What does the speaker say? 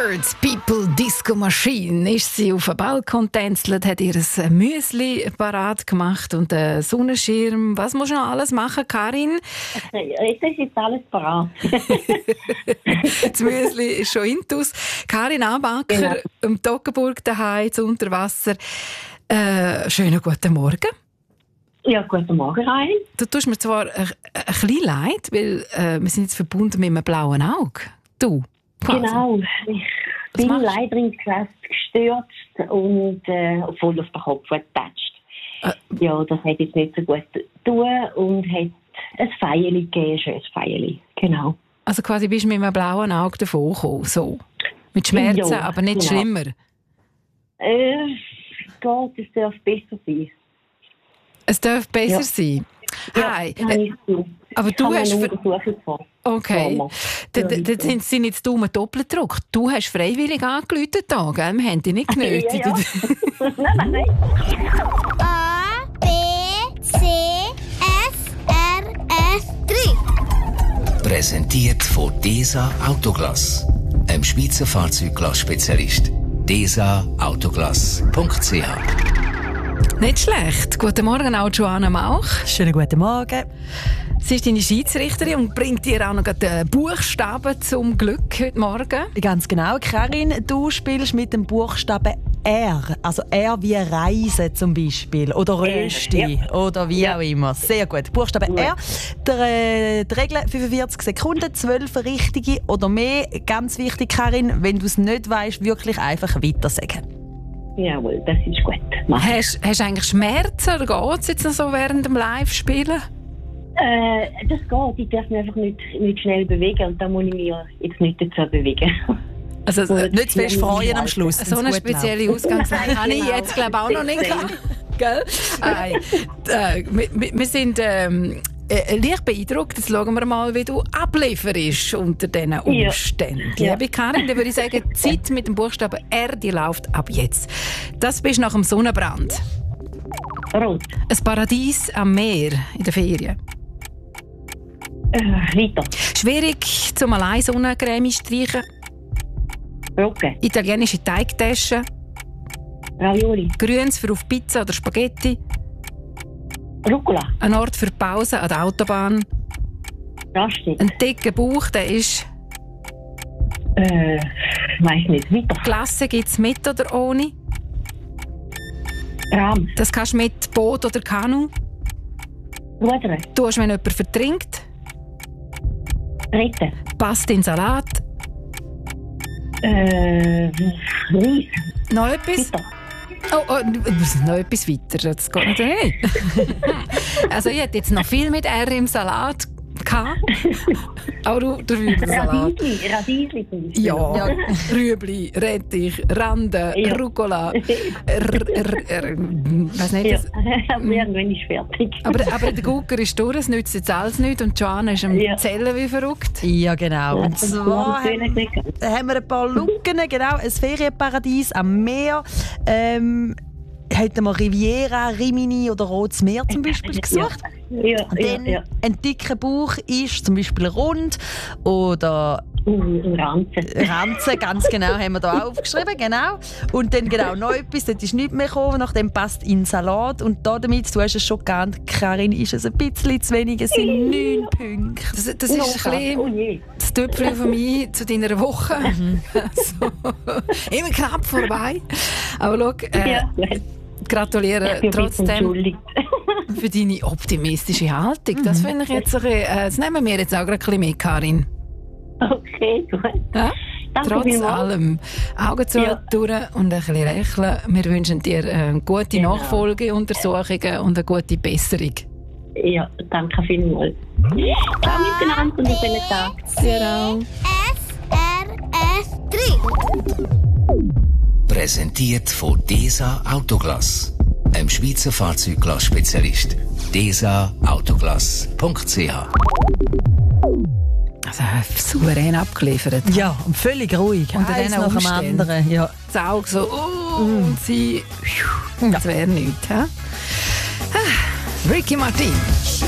Birds People Disco Machine ist sie auf den Balkon tänzelt, hat ihr Müsli parat gemacht und einen Sonnenschirm. Was muss noch alles machen, Karin? Jetzt ist jetzt alles parat. Das Müsli ist schon intus. Karin Abacker, im Toggenburg daheim, zu Unterwasser. Schönen guten Morgen. Ja, guten Morgen, Ryan. Du tust mir zwar ein bisschen leid, weil wir sind jetzt verbunden mit einem blauen Auge. Du? Quasi. Genau. Ich bin leider ins Geschäft gestürzt und voll auf den Kopf getatscht. Ja, das hat jetzt nicht so gut getan und hat ein Feierli gegeben, ein schönes Feierli. Genau. Also quasi bist du mit einem blauen Auge davon gekommen, so. Mit Schmerzen, ja, aber nicht schlimmer. Gott, es darf besser sein. Es darf besser sein. Hi. Aber du hast... Okay. Dann sind jetzt Daumen doppelt gedrückt. Du hast freiwillig angerufen, gell? Wir haben dich nicht genötigt. Ja. Nein. A, B, C, F, R, S, 3. Präsentiert von DESA Autoglass, einem Schweizer Fahrzeugglass-Spezialist. DESAautoglass.ch. Nicht schlecht. Guten Morgen auch Joanna Mauch. Schönen guten Morgen. Sie ist deine Schiedsrichterin und bringt dir auch noch den Buchstaben zum Glück heute Morgen. Ganz genau. Karin, du spielst mit dem Buchstaben R. Also R wie Reise zum Beispiel. Oder Rösti. Oder wie auch immer. Sehr gut. Buchstabe R. Die Regel 45 Sekunden, 12 richtige oder mehr. Ganz wichtig, Karin, wenn du es nicht weißt, wirklich einfach weiter sagen. Jawohl, das ist gut. Hast du eigentlich Schmerzen oder geht es jetzt noch so während dem Live-Spielen? Das geht. Ich darf mich einfach nicht schnell bewegen und da muss ich mich jetzt nicht dazu bewegen. Also nicht zu fest freuen am Schluss. So eine spezielle Ausgangslage habe ich jetzt glaube auch noch nicht gehabt. Gell? Wir sind leicht beeindruckt. Jetzt schauen wir mal, wie du ablieferst unter diesen Umständen. Ja. Liebe Karin, dann würde ich sagen, die Zeit mit dem Buchstaben R, die läuft ab jetzt. Das bist nach dem Sonnenbrand. Rot. Ein Paradies am Meer in den Ferien. Weiter. Schwierig zum allein Sonnencreme streichen. Roggen. Italienische Teigtaschen. Ravioli. Grüns für auf Pizza oder Spaghetti. Rucola. Ein Ort für Pause an der Autobahn. Raststätte. Ein dicker Bauch, der ist... Weiss nicht. Weiter. Klasse gibt es mit oder ohne. Rahm. Das kannst du mit Boot oder Kanu. Rudern. Du hast, wenn jemand vertrinkt. Retten. Passt in Salat. Reis. Noch etwas? Weiter. Noch etwas weiter. Das geht natürlich nicht. Also ich hätte jetzt noch viel mit R im Salat gehabt. Aber du Rübensalat. Radiesli. Ja, Rüebli, Rettich, Rande, Rucola. Weiss nicht. Ja, irgendwann ist fertig. Aber der Gucker ist durch, es nützt jetzt alles nicht und Joanna ist am Zählen wie verrückt. Ja, genau. Und zwar haben wir ein paar Lücken. Genau, ein Ferienparadies am Meer. Hätten wir Riviera, Rimini oder Rotes Meer zum Beispiel gesucht. Ja. Ein dicker Bauch ist zum Beispiel rund oder Ranzen, ganz genau, haben wir da aufgeschrieben, genau. Und dann genau noch etwas, dort ist nichts mehr gekommen, nachdem passt in Salat. Und damit, du hast es schon geahnt, Karin, ist es ein bisschen zu wenig, es sind 9 Punkte. Das ist ein bisschen das Töpfchen von mir zu deiner Woche. So. Immer knapp vorbei. Aber schau, gratuliere trotzdem für deine optimistische Haltung. Das finde ich jetzt das nehmen wir jetzt auch ein bisschen mit, Karin. Okay, gut. Ja? Danke Trotz vielmals. allem Augen zu durch und ein bisschen lächeln. Wir wünschen dir gute Nachfolgeuntersuchungen und eine gute Besserung. Ja, danke vielmals. Ciao miteinander und einen schönen Tag. Dir auch. F, R, S, 3. Präsentiert von DESA Autoglass, einem Schweizer Fahrzeugglass-Spezialist. DESAautoglass.ch. Also souverän abgeliefert. Ja, und völlig ruhig. Unter Eins diesen nach dem Umständen. anderen. Ja. Das Auge so, und sie, das wäre nichts. He? Ricky Martin.